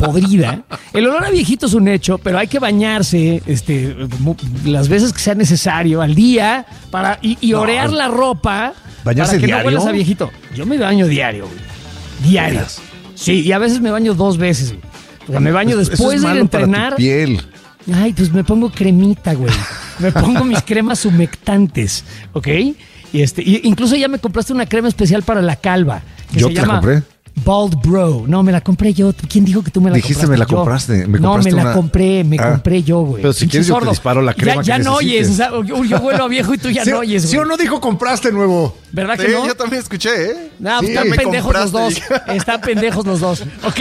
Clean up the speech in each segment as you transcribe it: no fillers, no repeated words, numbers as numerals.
podrida. El olor a viejito es un hecho, pero hay que bañarse las veces que sea necesario al día y orear la ropa. ¿Bañarse para que diario? no huelas a viejito. Yo me baño diario, güey. Diario. Sí, y a veces me baño 2 veces, güey. O sea, me baño después de ir a entrenar. Para tu piel. Ay, pues me pongo cremita, güey. Me pongo mis cremas humectantes, ¿ok? Y incluso ya me compraste una crema especial para la calva. Yo te la compré. Bald Bro. No, me la compré yo. ¿Quién dijo que tú me la compraste? Dijiste me la compraste. No, me la compré yo, güey. Pero si quieres yo te disparo la crema ya que no oyes. necesites. O sea, yo vuelo a viejo y tú ya no oyes, güey. ¿Sí o no dijo compraste nuevo? ¿Verdad que no? Yo también escuché, ¿eh? No, Sí, están me pendejos los dos. compraste. Están pendejos los dos. Ok,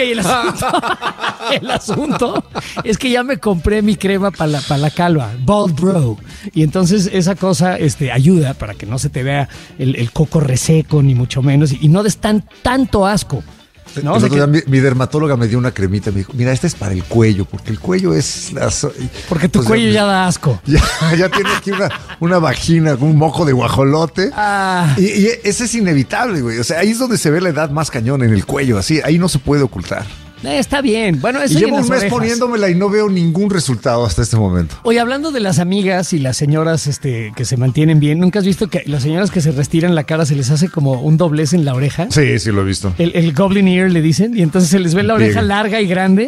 el asunto es que ya me compré mi crema para la calva, Bald Bro. Y entonces esa cosa ayuda para que no se te vea el coco reseco, ni mucho menos, y no des tanto asco. ¿No? O sea mi dermatóloga me dio una cremita, me dijo, mira, esta es para el cuello, porque el cuello es... Porque tu cuello ya da asco. Ya tiene aquí una vagina con un moco de guajolote. Y ese es inevitable, güey. O sea, ahí es donde se ve la edad más cañón, en el cuello, así. Ahí no se puede ocultar. Está bien. Bueno, eso y llevo en las un mes orejas. Poniéndomela y no veo ningún resultado hasta este momento. Oye, hablando de las amigas y las señoras que se mantienen bien, ¿nunca has visto que las señoras que se restiran la cara se les hace como un doblez en la oreja? Sí, sí lo he visto. El goblin ear le dicen, y entonces se les ve la oreja larga y grande.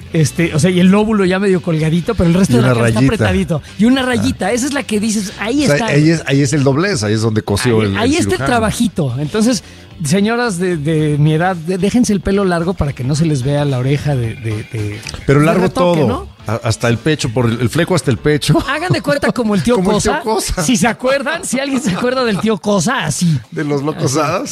O sea, y el lóbulo ya medio colgadito, pero el resto de la cara está apretadito. Y una rayita, esa es la que dices, ahí está. Ahí es el doblez, ahí es donde cosió el Ahí está el cirujano. trabajito. Entonces, señoras de mi edad, déjense el pelo largo para que no se les vea la oreja Pero largo de retoque, todo, ¿no? Hasta el pecho, por el fleco hasta el pecho. Hagan de cuenta como el tío Como el Cosa. tío Cosa. Si se acuerdan, si alguien se acuerda del tío Cosa, así. De los locos hadas.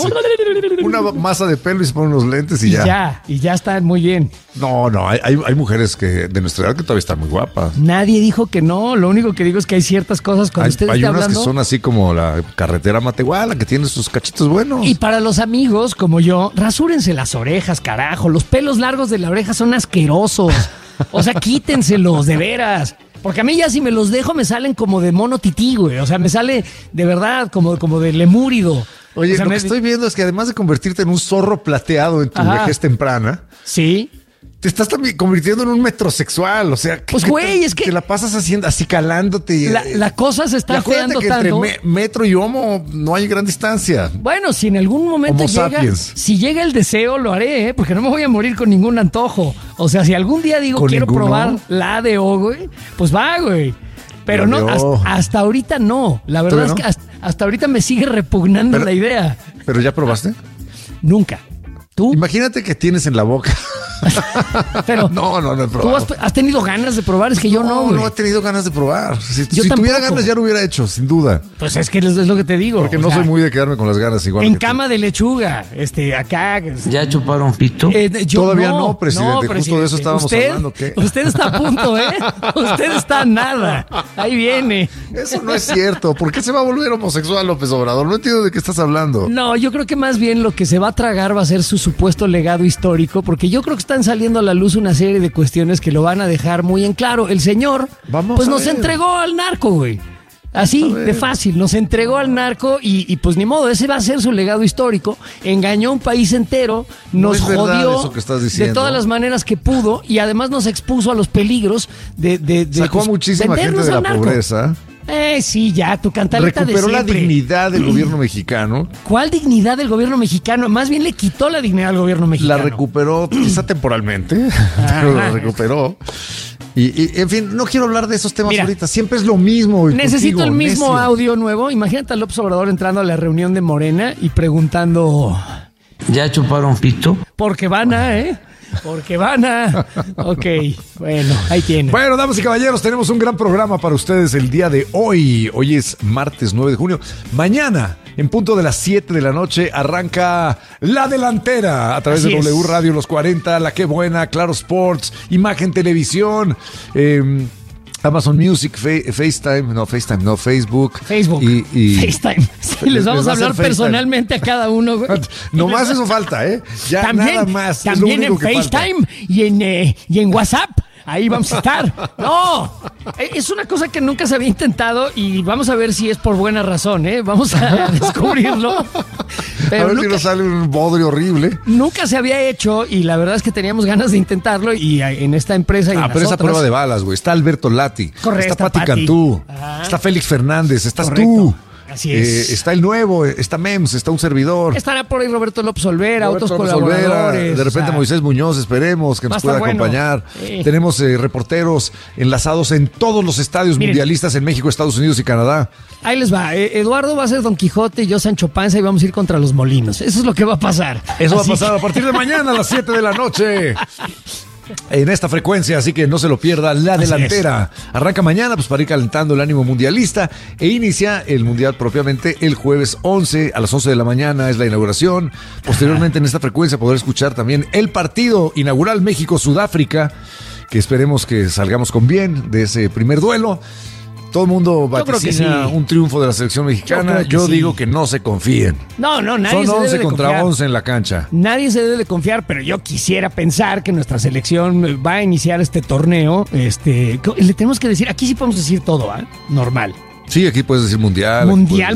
Una masa de pelo y se ponen unos lentes y ya. Y ya están muy bien. No, hay mujeres que de nuestra edad que todavía están muy guapas. Nadie dijo que no. Lo único que digo es que hay ciertas cosas cuando usted Hay esté unas hablando. que son así como la carretera Matehuala, que tiene sus cachitos buenos. Y para los amigos como yo, rasúrense las orejas, carajo. Los pelos largos de la oreja son asquerosos. O sea, quítenselos, de veras. Porque a mí ya si me los dejo me salen como de mono tití, güey. O sea, me sale de verdad como de lemúrido. Oye, o sea, lo que estoy viendo es que además de convertirte en un zorro plateado en tu vejez temprana, sí, te estás también convirtiendo en un metrosexual. O sea, pues güey, es que te la pasas haciendo así calándote. La cosa se está feando que tanto. Entre metro y homo no hay gran distancia. Bueno, si en algún momento si llega el deseo, lo haré, ¿eh? Porque no me voy a morir con ningún antojo. O sea, si algún día digo quiero probar la ADO, güey, pues va, güey. Pero no, hasta ahorita no. La verdad es que hasta ahorita me sigue repugnando la idea. ¿Pero ya probaste? Nunca. ¿Tú? Imagínate que tienes en la boca. Pero no he probado. ¿Tú has tenido ganas de probar? Es que yo no, güey. No he tenido ganas de probar. Si tampoco. Tuviera ganas ya lo hubiera hecho, sin duda. Pues es que es lo que te digo. Porque no soy muy de quedarme con las ganas igual. En cama de lechuga, acá. ¿Ya chuparon pito? Todavía no, presidente. Justo de eso estábamos hablando. ¿Qué? Usted está a punto, ¿eh? Usted está a nada. Ahí viene. Eso no es cierto. ¿Por qué se va a volver homosexual López Obrador? No entiendo de qué estás hablando. No, yo creo que más bien lo que se va a tragar va a ser su supuesto legado histórico, porque yo creo que están saliendo a la luz una serie de cuestiones que lo van a dejar muy en claro. El señor, pues nos entregó al narco, güey. Así, de fácil, nos entregó al narco y pues ni modo, ese va a ser su legado histórico. Engañó a un país entero, nos jodió eso que estás diciendo. de todas las maneras que pudo y además nos expuso a los peligros de sacó a muchísima gente de la pobreza. Sí, ya, tu cantaleta de siempre. Recuperó la dignidad del gobierno mexicano. ¿Cuál dignidad del gobierno mexicano? Más bien le quitó la dignidad al gobierno mexicano. La recuperó, quizá temporalmente, pero la recuperó. Y en fin, no quiero hablar de esos temas ahorita. Siempre es lo mismo. Necesito el mismo audio nuevo. Imagínate a López Obrador entrando a la reunión de Morena y preguntando... ¿Ya chuparon pito? Porque van Porque van a... Ok, bueno, ahí tienen. Bueno, damas y caballeros, tenemos un gran programa para ustedes el día de hoy. Hoy es martes 9 de junio. Mañana, en punto de las 7 de la noche, arranca La Delantera a través de W Radio Los 40, La Qué Buena, Claro Sports, Imagen Televisión, Amazon Music, Facebook. Facebook. Y FaceTime. Sí, les vamos a hablar personalmente a cada uno, güey. Nomás eso falta, ¿eh? Ya también, nada más. También en FaceTime y en WhatsApp. Ahí vamos a estar. No, es una cosa que nunca se había intentado y vamos a ver si es por buena razón, ¿eh? Vamos a descubrirlo. Pero a ver si nos sale un bodrio horrible. Nunca se había hecho y la verdad es que teníamos ganas de intentarlo y en esta empresa y en las pero esa otras. prueba de balas, güey. Está Alberto Lati. Correcto, está Pati Cantú. Está Félix Fernández. Estás tú. Así es. Está el nuevo, está Mems, está un servidor. Estará por ahí Roberto López Olvera, otros colaboradores. De repente Moisés Muñoz, esperemos que nos pueda acompañar. Sí. Tenemos reporteros enlazados en todos los estadios mundialistas en México, Estados Unidos y Canadá. Ahí les va. Eduardo va a ser Don Quijote y yo Sancho Panza y vamos a ir contra los molinos. Eso es lo que va a pasar. Eso va a pasar a partir de mañana a las 7 de la noche. En esta frecuencia, así que no se lo pierda. La delantera arranca mañana pues para ir calentando el ánimo mundialista e inicia el mundial propiamente el jueves 11 a las 11 de la mañana es la inauguración. Posteriormente en esta frecuencia poder escuchar también el partido inaugural México-Sudáfrica, que esperemos que salgamos con bien de ese primer duelo. Todo el mundo vaticina un triunfo de la selección mexicana. Yo digo que no se confíen. No, nadie Son se 11 debe de contra confiar. 11 en la cancha. Nadie se debe de confiar, pero yo quisiera pensar que nuestra selección va a iniciar este torneo. Le tenemos que decir, aquí sí podemos decir todo, ¿eh? Normal. Sí, aquí puedes decir mundial. Mundial.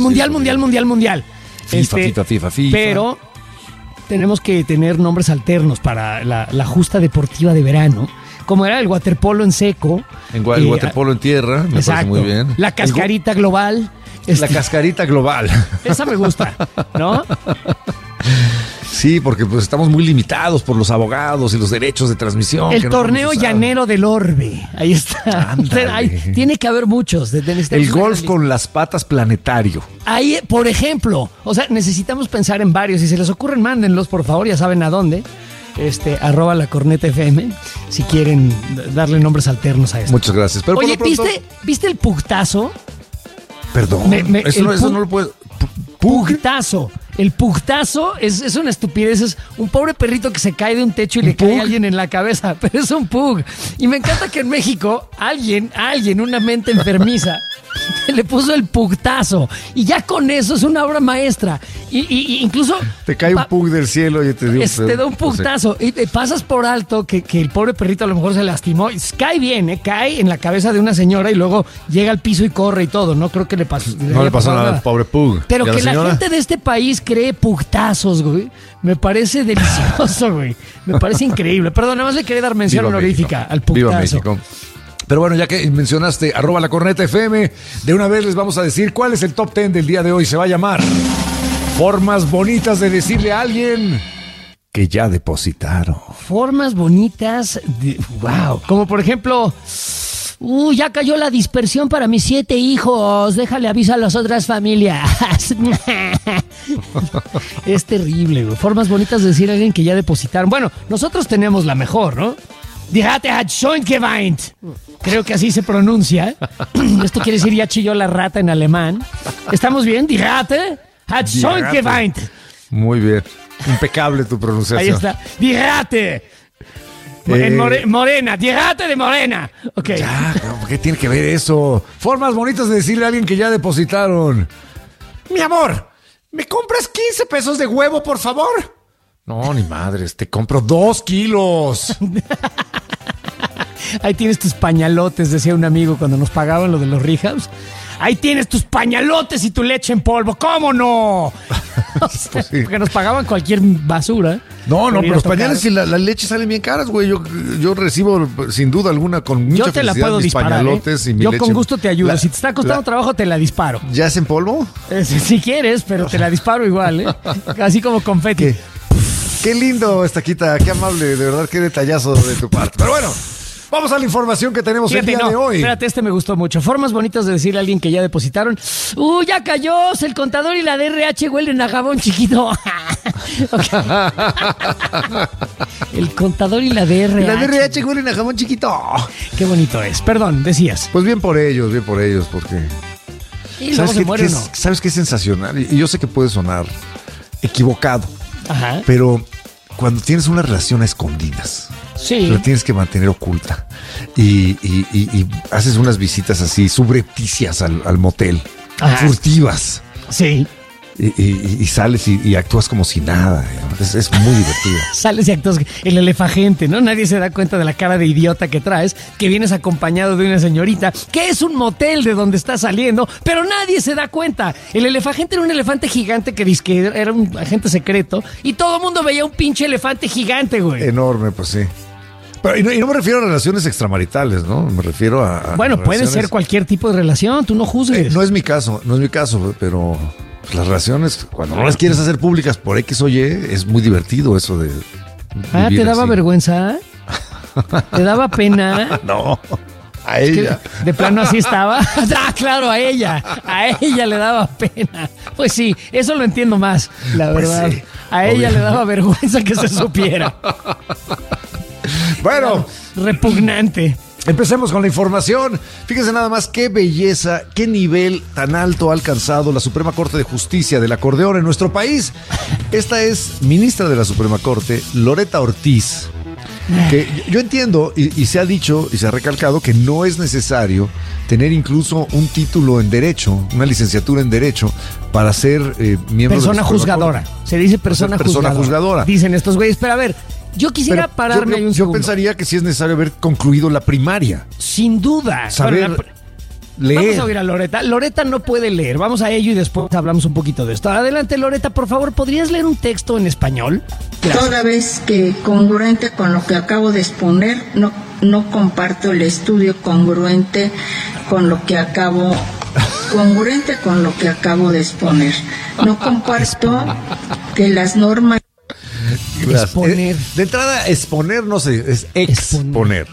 FIFA. Pero tenemos que tener nombres alternos para la justa deportiva de verano. Como era el waterpolo en seco. El waterpolo en tierra, me parece muy bien. La cascarita global. La cascarita global. Esa me gusta, ¿no? Sí, porque pues estamos muy limitados por los abogados y los derechos de transmisión. El torneo llanero del Orbe. Ahí está. Tiene que haber muchos. El golf con las patas planetario. Ahí, por ejemplo. O sea, necesitamos pensar en varios. Si se les ocurren, mándenlos, por favor. Ya saben a dónde. @lacornetafm si quieren darle nombres alternos a esto. Muchas gracias. Pero oye, ¿viste el pugtazo? Perdón, eso no lo puedo. Pugtazo. El pugtazo es una estupidez. Es un pobre perrito que se cae de un techo y le cae a alguien en la cabeza. Pero es un pug. Y me encanta que en México alguien, una mente enfermiza, le puso el pugtazo. Y ya con eso es una obra maestra. Y incluso te cae un pug del cielo y te da un pugtazo. Y pasas por alto que el pobre perrito a lo mejor se lastimó. Cae bien, cae en la cabeza de una señora y luego llega al piso y corre y todo. No creo que le pasó. No le pasó nada al pobre pug. Pero que la gente de este país cree pugtazos, güey. Me parece delicioso, güey. Me parece increíble. Perdón, nada más le quería dar mención honorífica al pugtazo. Viva México. Pero bueno, ya que mencionaste @lacornetafm, de una vez les vamos a decir cuál es el top 10 del día de hoy. Se va a llamar Formas bonitas de decirle a alguien que ya depositaron. Formas bonitas de... Wow. Como por ejemplo... ya cayó la dispersión para mis 7 hijos. Déjale aviso a las otras familias. Es terrible, güey. Formas bonitas de decir a alguien que ya depositaron. Bueno, nosotros tenemos la mejor, ¿no? Die Ratte hat schon geweint. Creo que así se pronuncia. Esto quiere decir ya chilló la rata en alemán. ¿Estamos bien? Die Ratte hat schon geweint. Muy bien. Impecable tu pronunciación. Ahí está. Die Ratte. Morena, Die Ratte de Morena. Ok. Ya, ¿qué tiene que ver eso? Formas bonitas de decirle a alguien que ya depositaron. Mi amor, ¿me compras 15 pesos de huevo, por favor? No, ni madres, te compro 2 kilos. Ahí tienes tus pañalotes, decía un amigo cuando nos pagaban lo de los rehabs. Ahí tienes tus pañalotes y tu leche en polvo. ¿Cómo no? O sea, sí. Porque nos pagaban cualquier basura. No, pero los pañales y la leche salen bien caras, güey. Yo recibo sin duda alguna con mucha felicidad. Yo te la puedo mis disparar, pañalotes y mi yo leche. Con gusto te ayudo. Si te está costando trabajo, te la disparo. ¿Ya es en polvo? Si quieres, pero te la disparo igual, ¿eh? Así como confeti. Qué lindo, Estaquita. Qué amable, de verdad, qué detallazo de tu parte. Pero bueno, vamos a la información que tenemos el día de hoy. Espérate, me gustó mucho. Formas bonitas de decirle a alguien que ya depositaron. Ya cayó. El contador y la DRH huelen a jabón chiquito. El contador y la DRH. La DRH huelen a jabón chiquito. Qué bonito es. Perdón, decías. Pues bien por ellos, porque... ¿Sabes qué es sensacional? Y yo sé que puede sonar equivocado. Ajá. Pero cuando tienes una relación a escondidas, sí, la tienes que mantener oculta y haces unas visitas así subrepticias al motel, furtivas. Sí. y sales y actúas como si nada. Es muy divertido. Sales y actúas el elefagente, ¿no? Nadie se da cuenta de la cara de idiota que traes, que vienes acompañado de una señorita, que es un motel de donde estás saliendo, pero nadie se da cuenta. El elefagente era un elefante gigante que dizque era un agente secreto y todo el mundo veía un pinche elefante gigante, güey. Enorme, pues sí. Pero, y no me refiero a relaciones extramaritales, ¿no? Me refiero a bueno, puede ser cualquier tipo de relación, tú no juzgues. No es mi caso, pero las relaciones, cuando no las quieres hacer públicas por X o Y, es muy divertido eso de ¿te daba así vergüenza? ¿Te daba pena? No, a ella. ¿De plano así estaba? Ah, claro, a ella le daba pena. Pues sí, eso lo entiendo más, la verdad. Pues sí, a ella le daba vergüenza que se supiera. Bueno, repugnante. Empecemos con la información. Fíjense nada más qué belleza, qué nivel tan alto ha alcanzado la Suprema Corte de Justicia del acordeón en nuestro país. Esta es ministra de la Suprema Corte, Loretta Ortiz, que yo entiendo y se ha dicho y se ha recalcado que no es necesario tener incluso un título en Derecho, una licenciatura en Derecho, para ser miembro persona juzgadora. Se dice persona juzgadora. Dicen estos güeyes, pero a ver, yo quisiera pararme un segundo. Yo pensaría que sí es necesario haber concluido la primaria. Sin duda. Saber leer. Vamos a oír a Loretta. Loretta no puede leer. Vamos a ello y después hablamos un poquito de esto. Adelante, Loretta, por favor, ¿podrías leer un texto en español? Gracias. Toda vez que congruente con lo que acabo de exponer, no comparto el estudio congruente con lo que acabo de exponer. No comparto que las normas. Exponer. De entrada, exponer no sé, es exponer.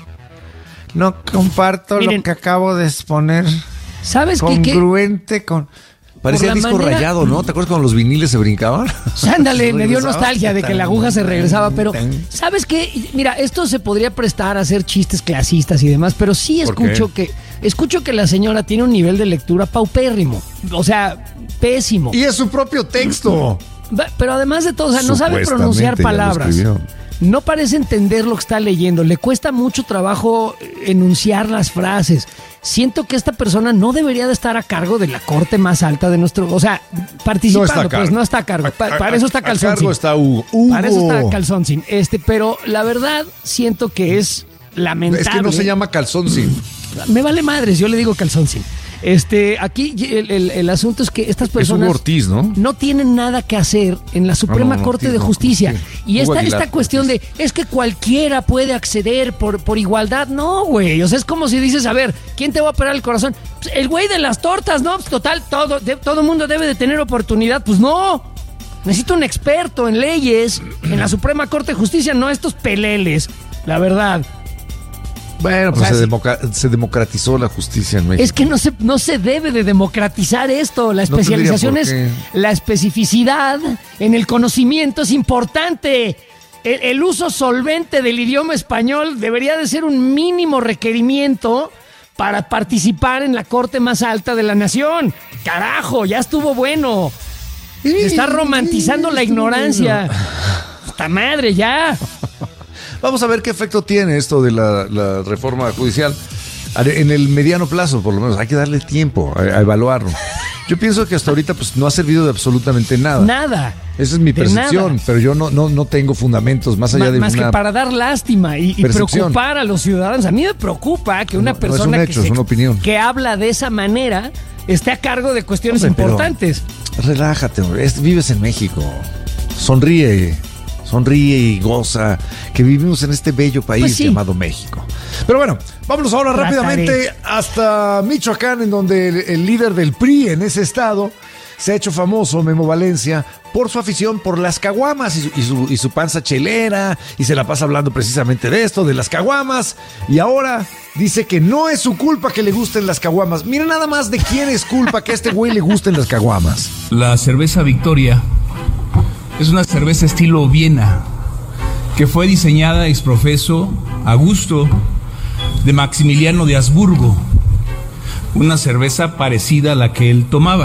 No comparto lo que acabo de exponer. ¿Sabes qué? Congruente con... Parecía disco rayado, ¿no? ¿Te acuerdas cuando los viniles se brincaban? Ándale, me dio nostalgia de que la aguja se regresaba, pero ¿sabes qué? Mira, esto se podría prestar a hacer chistes clasistas y demás, pero sí escucho que la señora tiene un nivel de lectura paupérrimo, o sea, pésimo. Y es su propio texto. Pero además de todo, o sea, no sabe pronunciar palabras. No parece entender lo que está leyendo. Le cuesta mucho trabajo enunciar las frases. Siento que esta persona no debería de estar a cargo de la corte más alta de nuestro... O sea, participando, pues no está a cargo. Para eso está Calzoncín. A cargo está Hugo. Para eso está Calzoncín. Pero la verdad, siento que es lamentable. Es que no se llama Calzoncín. Me vale madres, yo le digo Calzoncín. Aquí el asunto es que estas personas Ortiz, ¿no? Tienen nada que hacer en la Suprema Corte de Justicia. Y esta cuestión de, es que cualquiera puede acceder por igualdad. No, güey. O sea, es como si dices, a ver, ¿quién te va a operar el corazón? Pues el güey de las tortas, ¿no? Pues total, todo mundo debe de tener oportunidad. Pues no. Necesito un experto en leyes en la Suprema Corte de Justicia, no estos peleles. La verdad. Bueno, pues se democratizó la justicia en México. Es que no se debe de democratizar esto. La especialización la especificidad en el conocimiento es importante. El uso solvente del idioma español debería de ser un mínimo requerimiento para participar en la corte más alta de la nación. Carajo, ya estuvo bueno. Se está romantizando la ignorancia. ¡Puta madre, ya! Vamos a ver qué efecto tiene esto de la reforma judicial en el mediano plazo, por lo menos. Hay que darle tiempo a evaluarlo. Yo pienso que hasta ahorita pues no ha servido de absolutamente nada. Nada. Esa es mi percepción, pero yo no tengo fundamentos más allá de más que para dar lástima y preocupar a los ciudadanos. A mí me preocupa que una persona no es un hecho, es una opinión. Que habla de esa manera esté a cargo de cuestiones importantes. Relájate, hombre. Vives en México. Sonríe y goza que vivimos en este bello país llamado México. Pero bueno, vámonos ahora rápidamente hasta Michoacán, en donde el líder del PRI en ese estado se ha hecho famoso, Memo Valencia, por su afición por las caguamas y su panza chelera, y se la pasa hablando precisamente de esto, de las caguamas, y ahora dice que no es su culpa que le gusten las caguamas. Mira nada más de quién es culpa que a este güey le gusten las caguamas. La cerveza Victoria es una cerveza estilo Viena, que fue diseñada ex profeso a gusto de Maximiliano de Habsburgo, una cerveza parecida a la que él tomaba.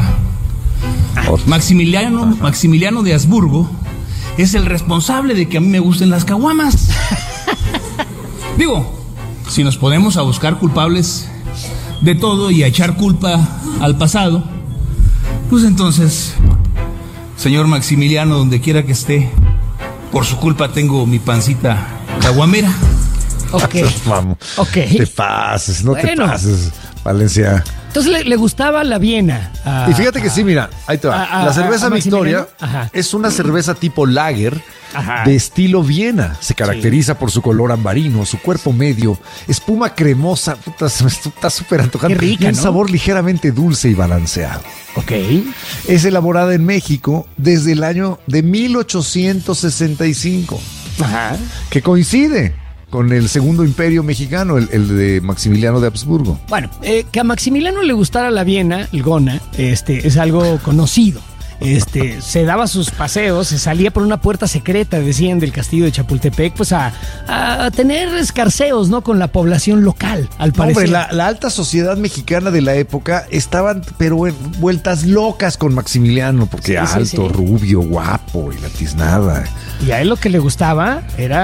Maximiliano de Habsburgo es el responsable de que a mí me gusten las caguamas. Digo, si nos ponemos a buscar culpables de todo y a echar culpa al pasado, pues entonces señor Maximiliano, donde quiera que esté. Por su culpa tengo mi pancita caguamera. Ok. Vamos. Ok. Te pases, no te pases, Valencia. Entonces le gustaba la Viena. Y fíjate que sí, mira, ahí te va. La cerveza Victoria es una cerveza tipo lager de estilo Viena. Se caracteriza por su color ambarino, su cuerpo medio, espuma cremosa, puta, está súper antojante. Qué rica, y un ¿no? sabor ligeramente dulce y balanceado. Ok. Es elaborada en México desde el año de 1865, que coincide con el Segundo Imperio Mexicano, el de Maximiliano de Habsburgo. Bueno, que a Maximiliano le gustara la Viena, el Gona, es algo conocido. Se daba sus paseos, se salía por una puerta secreta, decían, del castillo de Chapultepec, pues a tener escarceos, ¿no? Con la población local, al parecer. Hombre, la alta sociedad mexicana de la época estaban, pero en vueltas locas con Maximiliano, porque alto, rubio, guapo y la tiznada. Y a él lo que le gustaba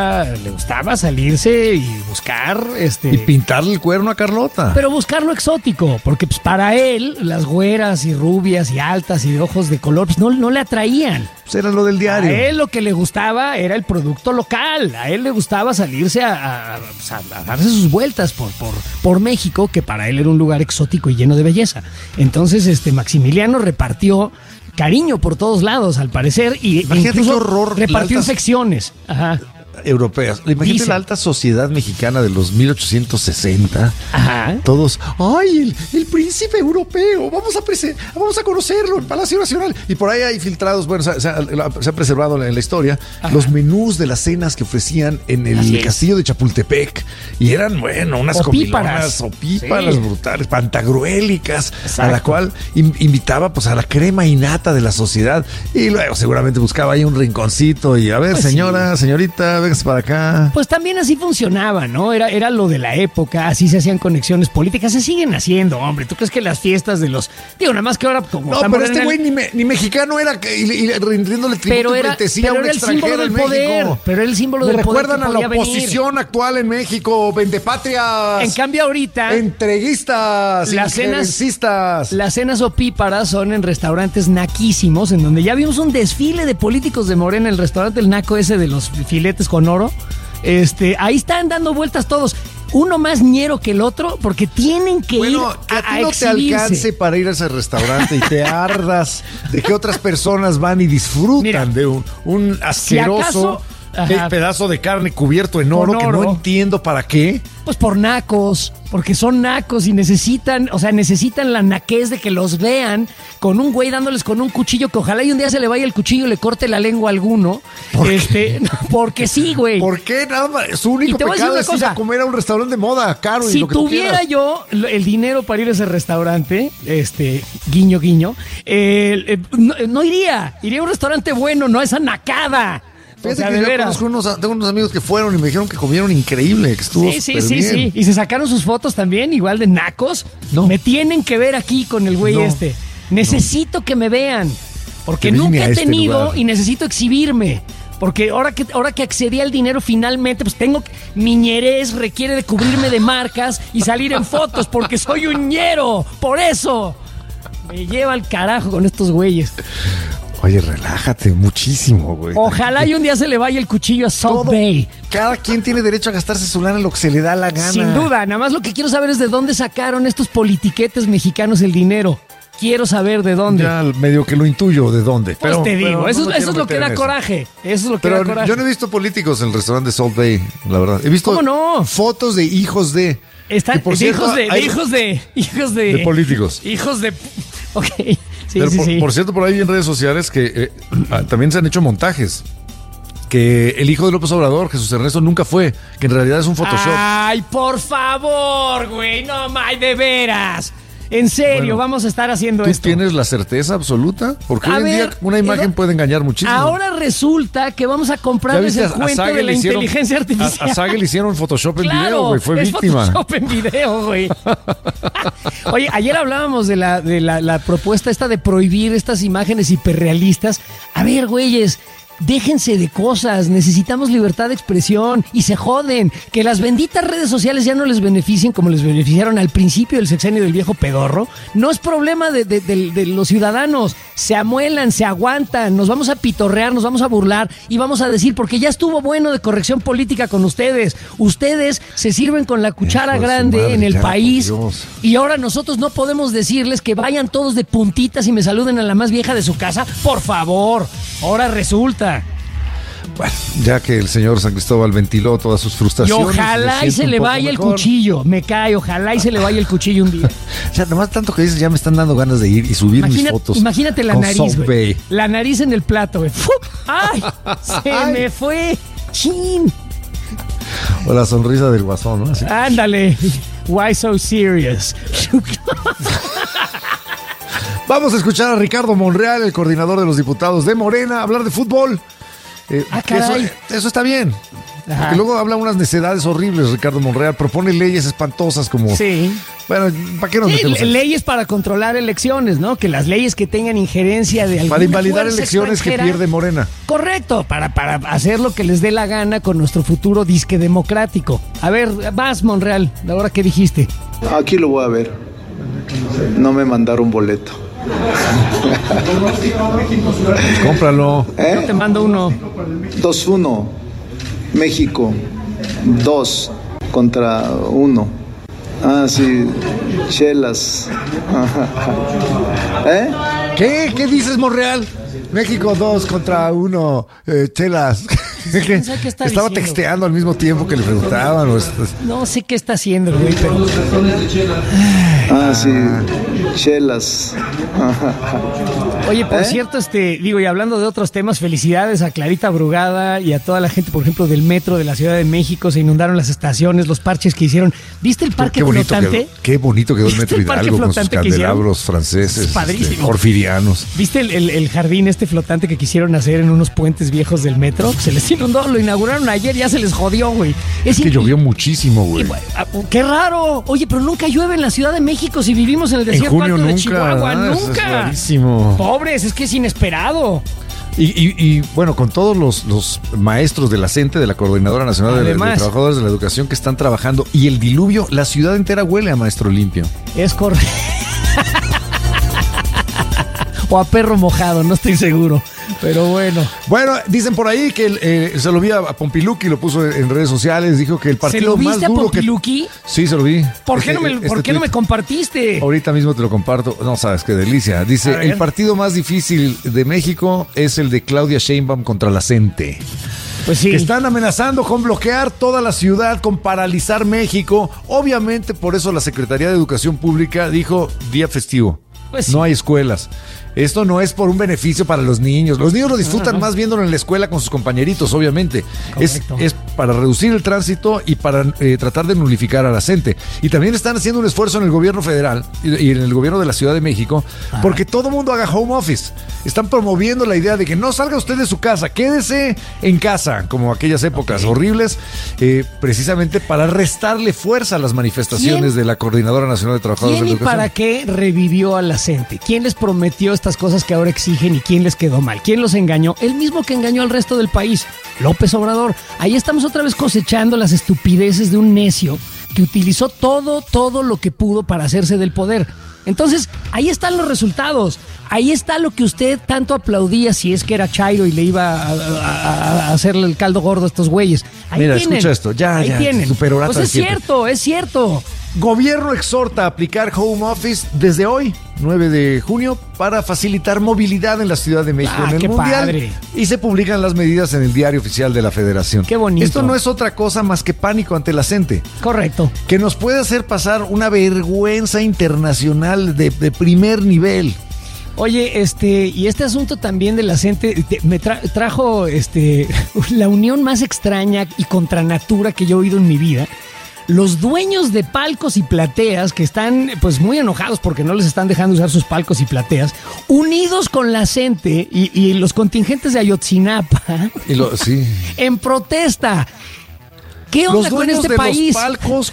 salirse y buscar y pintarle el cuerno a Carlota. Pero buscar lo exótico, porque pues para él las güeras y rubias y altas y de ojos de color pues no le atraían. Pues era lo del diario. A él lo que le gustaba era el producto local. A él le gustaba salirse a darse sus vueltas por México, que para él era un lugar exótico y lleno de belleza. Entonces Maximiliano repartió cariño por todos lados, al parecer, y imagínate qué horror, repartió infecciones. Europeas. Imagínate la alta sociedad mexicana de los 1860. Ajá. Todos, ¡ay, el príncipe europeo! Vamos a conocerlo en Palacio Nacional. Y por ahí hay filtrados, bueno, se ha preservado en la historia, los menús de las cenas que ofrecían en el castillo de Chapultepec. Y eran, bueno, unas opíparas brutales, pantagruélicas, a la cual invitaba pues a la crema innata de la sociedad. Y luego seguramente buscaba ahí un rinconcito y, a ver, pues señorita, véngase para acá. Pues también así funcionaba, ¿no? Era lo de la época, así se hacían conexiones políticas, se siguen haciendo, hombre. ¿Tú crees que las fiestas de los... Digo, nada más que ahora como... No, pero este güey ni mexicano era, y rindiéndole tributo pretesía a un extranjero en México. Pero era el símbolo del poder. Recuerdan a la oposición actual en México, vendepatrias. En cambio ahorita... entreguistas, injerencistas. Las cenas opíparas son en restaurantes naquísimos, en donde ya vimos un desfile de políticos de Morena, el restaurante El Naco ese de los filetes con oro. Ahí están dando vueltas todos. Uno más ñero que el otro, porque tienen que ir que a ti no exhibirse. Te alcance para ir a ese restaurante y te ardas de que otras personas van y disfrutan de un asqueroso pedazo de carne cubierto en oro, que no entiendo para qué. Pues por nacos, porque son nacos y necesitan la naquez de que los vean con un güey dándoles con un cuchillo, que ojalá y un día se le vaya el cuchillo y le corte la lengua a alguno. Porque sí, güey. ¿Por qué? Nada más, su único pecado es ir a comer a un restaurante de moda caro. Si y lo que tuviera yo el dinero para ir a ese restaurante, guiño, guiño, no iría. Iría a un restaurante bueno, no a esa nacada. Fíjate que yo tengo unos amigos que fueron y me dijeron que comieron increíble, que estuvo Sí. Y se sacaron sus fotos también, igual de nacos. No. Me tienen que ver aquí con el güey Necesito que me vean, porque nunca he tenido y necesito exhibirme. Porque ahora que accedí al dinero finalmente, pues mi ñerez requiere de cubrirme de marcas y salir en fotos, porque soy un ñero. Por eso me lleva al carajo con estos güeyes. Oye, relájate muchísimo, güey. Ojalá y un día se le vaya el cuchillo a Salt Bay. Cada quien tiene derecho a gastarse su lana en lo que se le da la gana. Sin duda, nada más lo que quiero saber es de dónde sacaron estos politiquetes mexicanos el dinero. Quiero saber de dónde. Ya medio que lo intuyo de dónde. Pues te digo, eso es lo que da coraje. Eso es lo que da coraje. Yo no he visto políticos en el restaurante de Salt Bay, la verdad. He visto fotos de hijos de... Están hijos de políticos. Hijos de... Ok. Por cierto, por ahí en redes sociales que también se han hecho montajes. Que el hijo de López Obrador, Jesús Ernesto, nunca fue. Que en realidad es un Photoshop. Ay, por favor, güey. No, de veras. En serio, vamos a estar haciendo esto. ¿Tú tienes la certeza absoluta? Porque hoy en día una imagen puede engañar muchísimo. Ahora resulta que vamos a comprarles el cuento de la inteligencia artificial. A Sage le hicieron Photoshop en video, güey. Fue víctima. Photoshop en video, güey. Oye, ayer hablábamos de la propuesta esta de prohibir estas imágenes hiperrealistas. A ver, güeyes, Déjense de cosas, necesitamos libertad de expresión y se joden. Que las benditas redes sociales ya no les beneficien como les beneficiaron al principio del sexenio del viejo pedorro. No es problema de los ciudadanos. Se amuelan, se aguantan, nos vamos a pitorrear, nos vamos a burlar y vamos a decir, porque ya estuvo bueno de corrección política con ustedes. Ustedes se sirven con la cuchara grande en el país y ahora nosotros no podemos decirles que vayan todos de puntitas y me saluden a la más vieja de su casa. Por favor, ahora resulta. Bueno, ya que el señor San Cristóbal ventiló todas sus frustraciones. Y ojalá y se le vaya el cuchillo. Me cae, ojalá y se le vaya el cuchillo un día. O sea, nomás tanto que dices, ya me están dando ganas de ir y subir mis fotos. Imagínate la nariz, güey. La nariz en el plato, güey. ¡Ay! Se me fue. ¡Chin! O la sonrisa del guasón, ¿no? Así. Ándale. Why so serious? Vamos a escuchar a Ricardo Monreal, el coordinador de los diputados de Morena, hablar de fútbol. Eso está bien. Porque luego habla unas necedades horribles, Ricardo Monreal. Propone leyes espantosas como... Sí. Bueno, ¿para qué nos metemos en leyes para controlar elecciones, ¿no? Que las leyes que tengan injerencia de alguna para invalidar elecciones que pierde Morena. Correcto, para hacer lo que les dé la gana con nuestro futuro disque democrático. A ver, vas, Monreal, ahora qué dijiste. Aquí lo voy a ver. No me mandaron boleto. Cómpralo. Yo te mando uno. 2-1. México. 2 contra 1. Ah, sí. Chelas. ¿Qué dices, Monreal? México 2 contra 1. Chelas. Estaba texteando al mismo tiempo que le preguntaban. No sé qué está haciendo, güey, pero... Ah, sí. Chelas. Oye, por cierto, y hablando de otros temas, felicidades a Clarita Brugada y a toda la gente, por ejemplo, del metro de la Ciudad de México. Se inundaron las estaciones, los parches que hicieron. ¿Viste el parque flotante? Qué bonito quedó el metro Hidalgo con sus candelabros franceses, porfirianos. ¿Viste el jardín flotante que quisieron hacer en unos puentes viejos del metro? Se les inundó, lo inauguraron ayer, ya se les jodió, güey. Es que llovió muchísimo, güey. ¡Qué raro! Oye, pero nunca llueve en la Ciudad de México si vivimos en el desierto alto de Chihuahua. ¡Nunca! Es rarísimo. Pobres, es que es inesperado. Y bueno, con todos los maestros de la CENTE, de la Coordinadora Nacional de Trabajadores de la Educación que están trabajando, y el diluvio, la ciudad entera huele a maestro limpio. Es correcto. O a perro mojado, no estoy seguro. Pero bueno. Bueno, dicen por ahí que se lo vi a Pompiluki, lo puso en redes sociales, dijo que el partido más duro. ¿Se lo viste a Pompiluki? Sí, se lo vi. ¿Por qué no me compartiste? Ahorita mismo te lo comparto. No sabes qué delicia. Dice, el partido más difícil de México es el de Claudia Sheinbaum contra la CENTE. Pues sí. Que están amenazando con bloquear toda la ciudad, con paralizar México. Obviamente, por eso la Secretaría de Educación Pública dijo día festivo. Pues sí. No hay escuelas. Esto no es por un beneficio para los niños. Los niños lo disfrutan más viéndolo en la escuela con sus compañeritos, obviamente. Es para reducir el tránsito y para tratar de nulificar a la CENTE. Y también están haciendo un esfuerzo en el gobierno federal y en el gobierno de la Ciudad de México porque todo mundo haga home office. Están promoviendo la idea de que no salga usted de su casa, quédese en casa, como aquellas épocas horribles, precisamente para restarle fuerza a las manifestaciones de la Coordinadora Nacional de Trabajadores de la Educación. ¿Y para qué revivió a la CENTE? ¿Quién les prometió estas cosas que ahora exigen y quién les quedó mal? ¿Quién los engañó? El mismo que engañó al resto del país, López Obrador. Ahí estamos otra vez cosechando las estupideces de un necio que utilizó todo lo que pudo para hacerse del poder. Entonces, ahí están los resultados. Ahí está lo que usted tanto aplaudía si es que era chairo y le iba a hacerle el caldo gordo a estos güeyes. Ahí Mira, tienen. Escucha esto. Ya tienen. Superorata pues es cierto. Gobierno exhorta a aplicar home office desde hoy, 9 de junio, para facilitar movilidad en la Ciudad de México en el Mundial. Padre. Y se publican las medidas en el Diario Oficial de la Federación. Qué bonito. Esto no es otra cosa más que pánico ante la CENTE. Correcto. Que nos puede hacer pasar una vergüenza internacional de primer nivel. Oye, y este asunto también de la CENTE me trajo la unión más extraña y contra natura que yo he oído en mi vida. Los dueños de palcos y plateas que están pues muy enojados porque no les están dejando usar sus palcos y plateas, unidos con la CENTE y los contingentes de Ayotzinapa sí. en protesta. ¿Qué onda con este país? Los palcos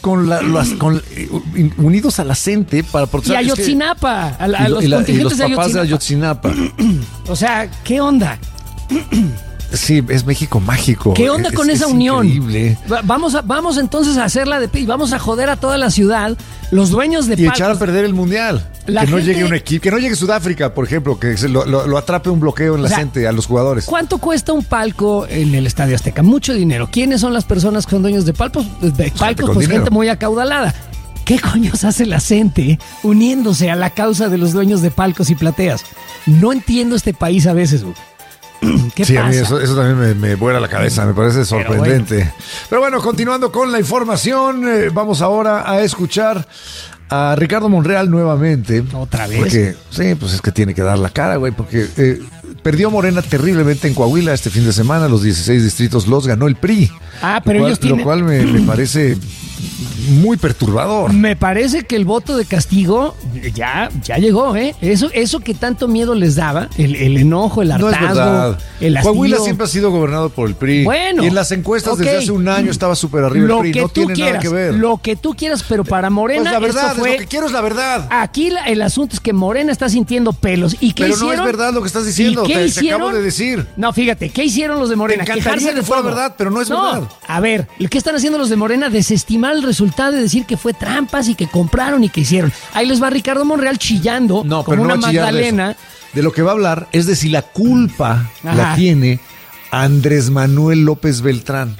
unidos a la CENTE para protestar. Y Ayotzinapa, a los contingentes de Ayotzinapa. O sea, ¿qué onda? Sí, es México mágico. ¿Qué onda con esa unión? Increíble. Vamos entonces a hacerla y vamos a joder a toda la ciudad, los dueños de y echar a perder el mundial. Que no llegue un equipo, que no llegue Sudáfrica, por ejemplo, que lo atrape un bloqueo en la gente a los jugadores. ¿Cuánto cuesta un palco en el Estadio Azteca? Mucho dinero. ¿Quiénes son las personas que son dueños de palcos? Pues gente muy acaudalada. ¿Qué coños hace la gente uniéndose a la causa de los dueños de palcos y plateas? No entiendo este país a veces, güey. ¿Qué pasa? A mí eso también me vuela la cabeza, me parece sorprendente. Pero bueno, continuando con la información, vamos ahora a escuchar a Ricardo Monreal nuevamente. ¿Otra vez? Porque, sí, pues es que tiene que dar la cara, güey, porque perdió Morena terriblemente en Coahuila este fin de semana, los 16 distritos los ganó el PRI. Pero ellos tienen... Lo cual me parece muy perturbador. Me parece que el voto de castigo ya llegó, ¿eh? Eso que tanto miedo les daba, el enojo, el hartazgo, no es verdad. El hastío. Coahuila siempre ha sido gobernado por el PRI. Bueno. Y en las encuestas desde hace un año estaba súper arriba el PRI. No tiene nada que ver. Lo que tú quieras, pero para Morena pues la verdad, fue... lo que quiero es la verdad. Aquí el asunto es que Morena está sintiendo pelos. ¿Y qué hicieron? Pero no es verdad lo que estás diciendo. Te acabo de decir. No, fíjate, ¿qué hicieron los de Morena? Me encantaría que fuera verdad, pero no es verdad. A ver, ¿qué están haciendo los de Morena? Desestimar el resultado y decir que fue trampas y que compraron y que hicieron. Ahí les va Ricardo Monreal chillando como una Magdalena. De lo que va a hablar es de si la culpa la tiene Andrés Manuel López Beltrán.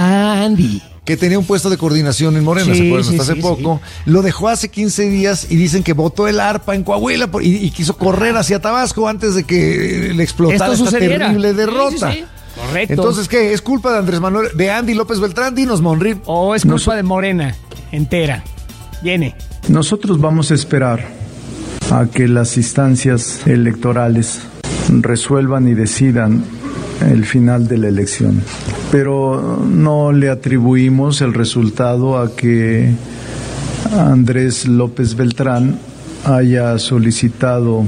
Andy. Que tenía un puesto de coordinación en Morena, ¿se acuerdan? Hasta hace poco. Lo dejó hace 15 días y dicen que botó el arpa en Coahuila y quiso correr hacia Tabasco antes de que le explotara esta terrible derrota. Sí. Correcto. Entonces, ¿qué? ¿Es culpa de Andrés Manuel, de Andy López Beltrán? Dinos, Monri. ¿O es culpa de Morena entera? Viene. Nosotros vamos a esperar a que las instancias electorales resuelvan y decidan el final de la elección. Pero no le atribuimos el resultado a que Andrés López Beltrán haya solicitado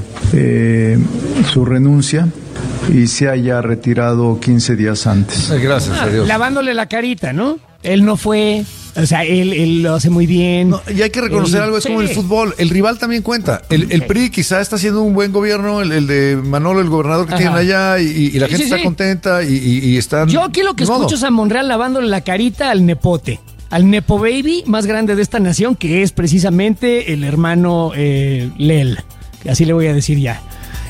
su renuncia y se haya retirado 15 días antes. Gracias a Dios. Lavándole la carita, ¿no? Él no fue... O sea, él lo hace muy bien. No, y hay que reconocer algo, es como el fútbol. El rival también cuenta. El PRI quizá está haciendo un buen gobierno, el de Manolo, el gobernador que tienen allá, y la gente está contenta y están... Yo aquí lo que escucho es a Monreal lavándole la carita al nepote, al nepo baby más grande de esta nación, que es precisamente el hermano Lel, así le voy a decir ya.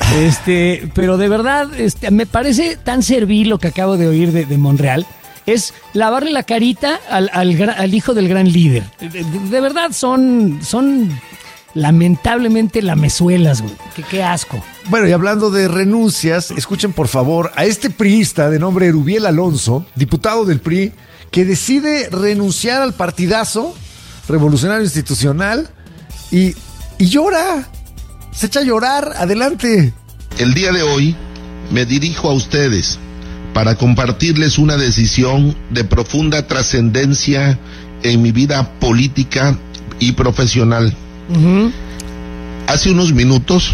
Pero de verdad, me parece tan servil lo que acabo de oír de Monreal. Es lavarle la carita al hijo del gran líder. De verdad son lamentablemente lamezuelas, güey. Qué asco. Bueno, y hablando de renuncias, escuchen por favor a este priista de nombre Erubiel Alonso, diputado del PRI, que decide renunciar al partidazo revolucionario institucional y llora. Se echa a llorar. Adelante. El día de hoy me dirijo a ustedes para compartirles una decisión de profunda trascendencia en mi vida política y profesional. Hace unos minutos...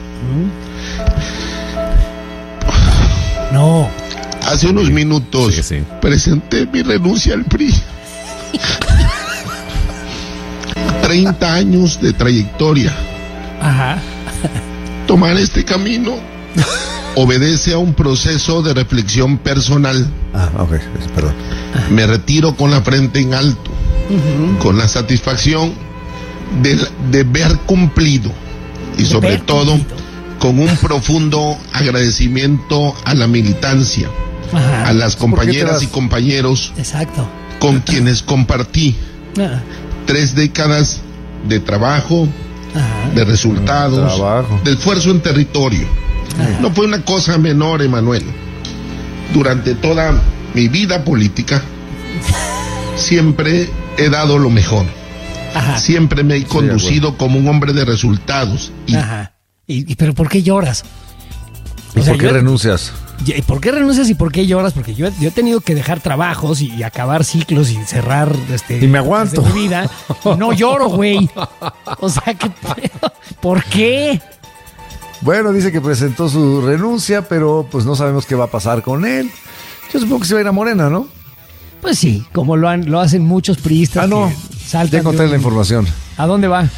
Hace unos minutos presenté mi renuncia al PRI. 30 años de trayectoria. Tomar este camino obedece a un proceso de reflexión personal. Perdón. Me retiro con la frente en alto, con la satisfacción de ver cumplido y sobre todo con un profundo agradecimiento a la militancia, a las compañeras y compañeros con quienes compartí 3 décadas de trabajo, de resultados, de esfuerzo en territorio. No fue una cosa menor, Emanuel. Durante toda mi vida política siempre he dado lo mejor. Siempre me he conducido como un hombre de resultados. ¿Pero por qué lloras? ¿Y por qué renuncias? ¿Por qué renuncias y por qué lloras? Porque yo he tenido que dejar trabajos y acabar ciclos y cerrar y me aguanto mi vida. No lloro, güey. O sea, ¿por qué? Bueno, dice que presentó su renuncia, pero pues no sabemos qué va a pasar con él. Yo supongo que se va a ir a Morena, ¿no? Pues sí, como lo hacen muchos priistas. Ya encontré la información. ¿A dónde va?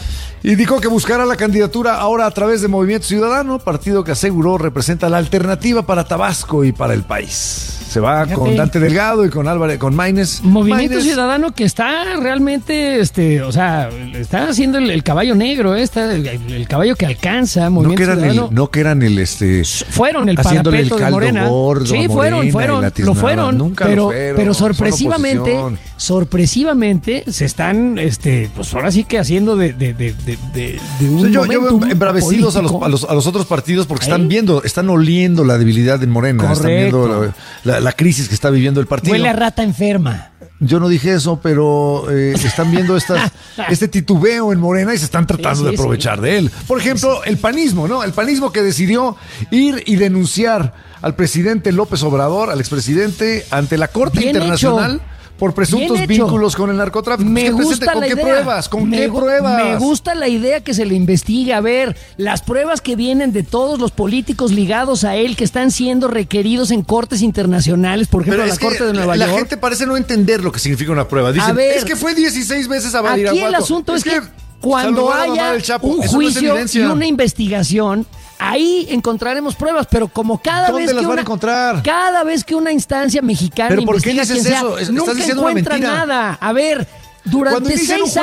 Y dijo que buscará la candidatura ahora a través de Movimiento Ciudadano, partido que aseguró representa la alternativa para Tabasco y para el país. Se va con Dante Delgado y con Álvarez, con Maínez. Movimiento Ciudadano que está realmente, está haciendo el caballo negro, está el caballo que alcanza. Movimiento Ciudadano. Fueron el parapeto de Morena. Gordo, sí, fueron, lo fueron. Nunca pero sorpresivamente se están, pues ahora sí que haciendo de un yo veo embravecidos a los otros partidos porque están oliendo la debilidad de Morena. Correcto. Están viendo la crisis que está viviendo el partido. Huele a rata enferma. Yo no dije eso, pero están viendo este titubeo en Morena y se están tratando de aprovechar de él. Por ejemplo, el panismo, ¿no? El panismo que decidió ir y denunciar al presidente López Obrador, al expresidente, ante la Corte Internacional. Por presuntos vínculos con el narcotráfico. Me gusta ¿Con qué pruebas? ¿Con qué pruebas? Me gusta la idea que se le investigue. A ver, las pruebas que vienen de todos los políticos ligados a él que están siendo requeridos en cortes internacionales, por ejemplo, la Corte de Nueva York. La gente parece no entender lo que significa una prueba. Dicen, es que fue 16 veces a Badiraguato. Aquí el asunto es que cuando haya un juicio y una investigación, ahí encontraremos pruebas, pero como cada vez que una instancia mexicana investiga quien sea, nunca encuentra nada. A ver, durante 6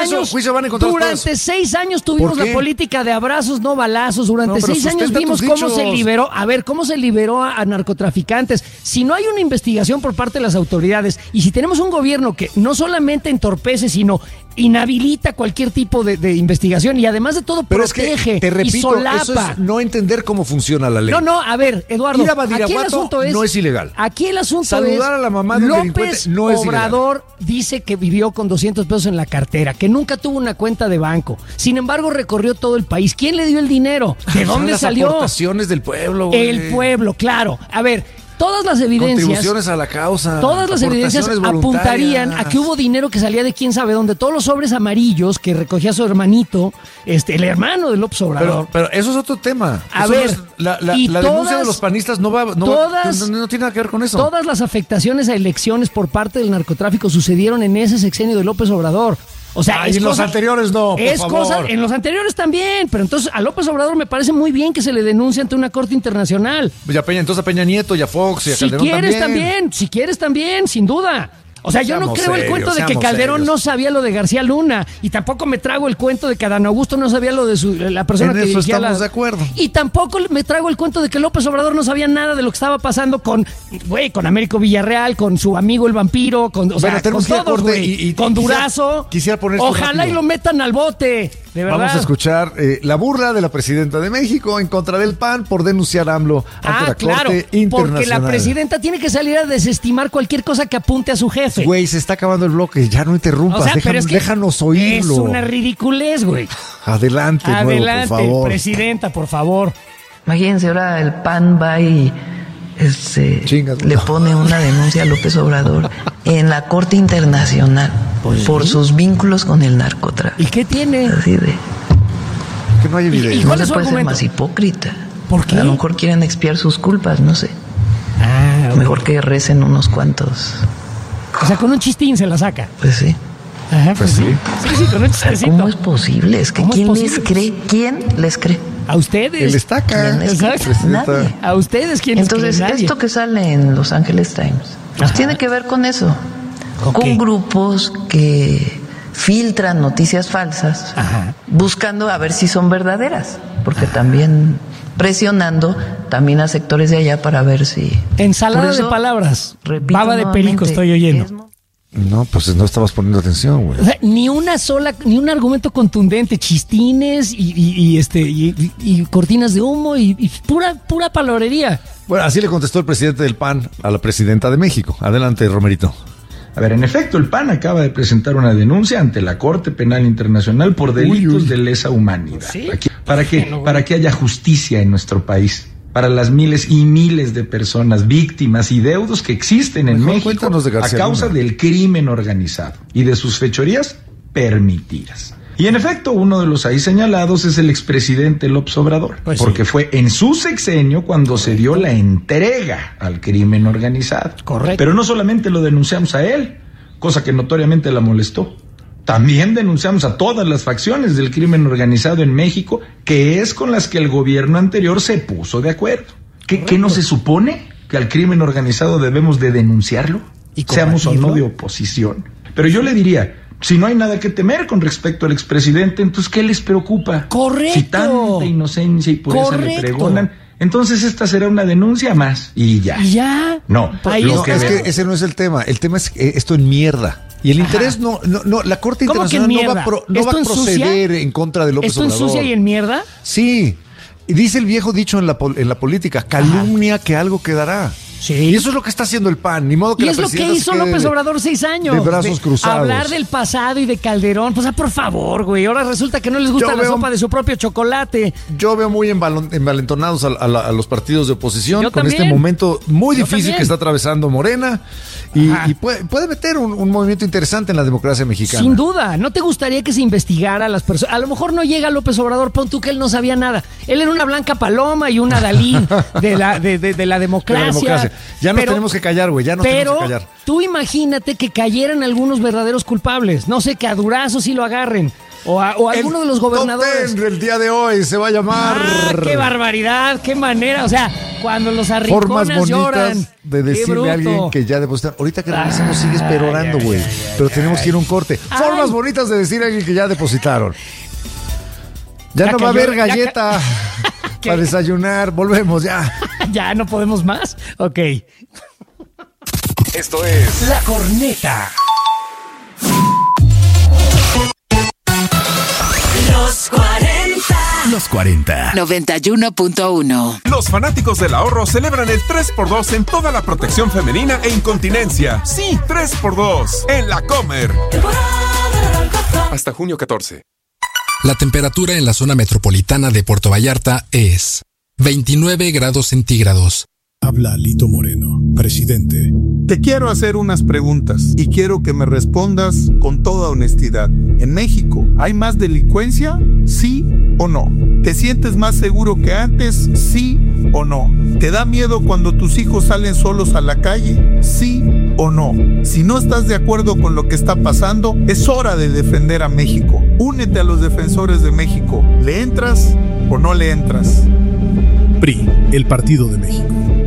años tuvimos la política de abrazos, no balazos. Durante 6 años vimos cómo se liberó. A ver, cómo se liberó a narcotraficantes. Si no hay una investigación por parte de las autoridades y si tenemos un gobierno que no solamente entorpece, sino inhabilita cualquier tipo de investigación y además de todo protege, te repito, y solapa. Eso es no entender cómo funciona la ley. No, a ver, Eduardo, ir a Badiraguato no es ilegal. Aquí el asunto saludar a la mamá de un delincuente no es ilegal. Obrador dice que vivió con 200 pesos en la cartera, que nunca tuvo una cuenta de banco. Sin embargo, recorrió todo el país. ¿Quién le dio el dinero? ¿De dónde salió? Las aportaciones del pueblo, güey. El pueblo, claro. A ver, todas las evidencias, contribuciones a la causa, todas las evidencias apuntarían a que hubo dinero que salía de quién sabe dónde. Todos los sobres amarillos que recogía su hermanito, el hermano de López Obrador. Pero eso es otro tema. A ver, la denuncia de los panistas no tiene nada que ver con eso. Todas las afectaciones a elecciones por parte del narcotráfico sucedieron en ese sexenio de López Obrador. O sea, en los anteriores no, por favor. En los anteriores también, pero entonces a López Obrador me parece muy bien que se le denuncie ante una corte internacional. Entonces a Peña Nieto y a Fox y a Calderón si quieres también, sin duda. O sea, yo no creo el cuento de que Calderón no sabía lo de García Luna y tampoco me trago el cuento de que Adán Augusto no sabía lo de la persona que dirigía estamos de acuerdo. Y tampoco me trago el cuento de que López Obrador no sabía nada de lo que estaba pasando con Américo Villarreal, con su amigo el vampiro, con todos, con Durazo. Quisiera poner ojalá y lo metan al bote. De verdad. Vamos a escuchar la burla de la presidenta de México en contra del PAN por denunciar a AMLO ante la Corte Internacional. Porque la presidenta tiene que salir a desestimar cualquier cosa que apunte a su jefe. Güey, se está acabando el bloque, ya no interrumpas, déjanos oírlo. Es una ridiculez, güey. Adelante, por favor. Presidenta, por favor. Imagínense, ahora el PAN va y le pone una denuncia a López Obrador en la Corte Internacional por sus vínculos con el narcotráfico. ¿Y qué tiene? Así de... Que no hay evidencia. ¿Y no se puede ser más hipócrita? ¿Por qué? A lo mejor quieren expiar sus culpas, no sé. Okay. Mejor que recen unos cuantos. O sea, con un chistín se la saca. Pues sí. Ajá, pues sí. Sí, con un chistecito. ¿Cómo es posible? Es que ¿quién les cree? ¿Quién les cree? A ustedes. El estaca. Nadie. A ustedes, ¿quién les cree? Entonces, esto que sale en Los Angeles Times, pues tiene que ver con eso. Con grupos que filtran noticias falsas, buscando a ver si son verdaderas, porque también presionando también a sectores de allá para ver si... Ensalada de palabras, baba de perico estoy oyendo. No, pues no estabas poniendo atención, güey. O sea, ni un argumento contundente, chistines y cortinas de humo y pura palabrería. Bueno, así le contestó el presidente del PAN a la presidenta de México. Adelante, Romerito. A ver, en efecto, el PAN acaba de presentar una denuncia ante la Corte Penal Internacional por delitos de lesa humanidad. ¿Sí? Para que haya justicia en nuestro país, para las miles y miles de personas víctimas y deudos que existen en México a causa del crimen organizado y de sus fechorías permitidas. Y en efecto, uno de los ahí señalados es el expresidente López Obrador, porque fue en su sexenio cuando se dio la entrega al crimen organizado. Correcto. Pero no solamente lo denunciamos a él, cosa que notoriamente la molestó. También denunciamos a todas las facciones del crimen organizado en México, que es con las que el gobierno anterior se puso de acuerdo. ¿Qué no se supone? ¿Que al crimen organizado debemos de denunciarlo? Seamos o no de oposición. Pero yo le diría, si no hay nada que temer con respecto al expresidente, entonces ¿qué les preocupa? Correcto. Si tanta inocencia y pureza le pregonan, entonces esta será una denuncia más y ya. ¿Y ya? No, es que ese no es el tema. El tema es esto en mierda. Y el interés no, la Corte Internacional no va a proceder en contra de López Obrador. ¿Esto ensucia y en mierda? Sí. Y dice el viejo dicho en la política, calumnia que algo quedará. Sí. Y eso es lo que está haciendo el PAN. Ni modo que y la es lo que presidenta hizo López Obrador 6 años. De brazos cruzados. Hablar del pasado y de Calderón. Pues, por favor, güey. Ahora resulta que no les gusta la sopa de su propio chocolate. Yo veo muy envalentonados a los partidos de oposición con también. Este momento muy difícil que está atravesando Morena. Y puede meter un movimiento interesante en la democracia mexicana. Sin duda. ¿No te gustaría que se investigara a las personas? A lo mejor no llega López Obrador, pon tú que él no sabía nada. Él era una blanca paloma y una Dalí de la democracia. Ya nos tenemos que callar, güey. Ya nos tenemos que callar. Tú imagínate que cayeran algunos verdaderos culpables. No sé, que a Durazo sí lo agarren. O alguno de los gobernadores. El día de hoy se va a llamar. ¡Qué barbaridad! ¡Qué manera! O sea, cuando los arrinconas formas bonitas lloran. De decirle a alguien que ya depositaron. Ahorita que regresemos sigues perorando, güey. Pero tenemos que ir a un corte. Formas bonitas de decirle a alguien que ya depositaron. Ya no va a haber galleta para desayunar. Volvemos ya. ¿Ya no podemos más? Ok. Esto es La Corneta. Los 40. Los 40. 91.1. Los fanáticos del ahorro celebran el 3x2 en toda la protección femenina e incontinencia. Sí, 3x2 en La Comer. Hasta junio 14. La temperatura en la zona metropolitana de Puerto Vallarta es 29 grados centígrados. Habla Lito Moreno, presidente. Te quiero hacer unas preguntas y quiero que me respondas con toda honestidad. ¿En México hay más delincuencia? ¿Sí o no? ¿Te sientes más seguro que antes? ¿Sí o no? ¿Te da miedo cuando tus hijos salen solos a la calle? ¿Sí o no? Si no estás de acuerdo con lo que está pasando, es hora de defender a México. Únete a los defensores de México. ¿Le entras o no le entras? PRI, el Partido de México.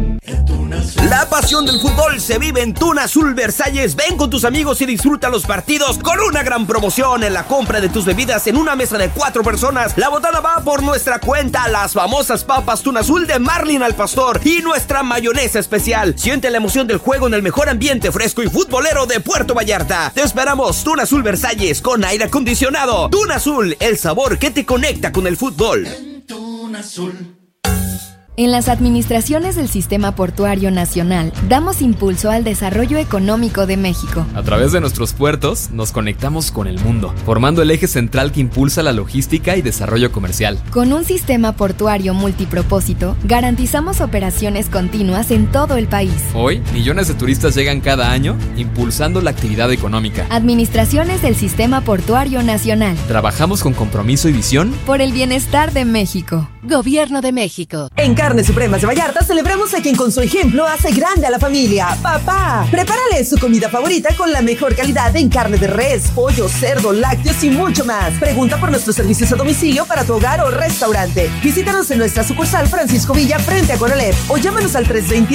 La pasión del fútbol se vive en Tuna Azul Versalles. Ven con tus amigos y disfruta los partidos con una gran promoción en la compra de tus bebidas en una mesa de 4 personas. La botana va por nuestra cuenta. Las famosas papas Tuna Azul de Marlin al Pastor y nuestra mayonesa especial. Siente la emoción del juego en el mejor ambiente fresco y futbolero de Puerto Vallarta. Te esperamos, Tuna Azul Versalles con aire acondicionado. Tuna Azul, el sabor que te conecta con el fútbol. Tuna Azul. En las administraciones del Sistema Portuario Nacional, damos impulso al desarrollo económico de México. A través de nuestros puertos, nos conectamos con el mundo, formando el eje central que impulsa la logística y desarrollo comercial. Con un sistema portuario multipropósito, garantizamos operaciones continuas en todo el país. Hoy, millones de turistas llegan cada año, impulsando la actividad económica. Administraciones del Sistema Portuario Nacional. Trabajamos con compromiso y visión por el bienestar de México. Gobierno de México. En Carnes Supremas de Vallarta celebramos a quien con su ejemplo hace grande a la familia. Papá, prepárale su comida favorita con la mejor calidad en carne de res, pollo, cerdo, lácteos y mucho más. Pregunta por nuestros servicios a domicilio para tu hogar o restaurante. Visítanos en nuestra sucursal Francisco Villa frente a Conalep o llámanos al 322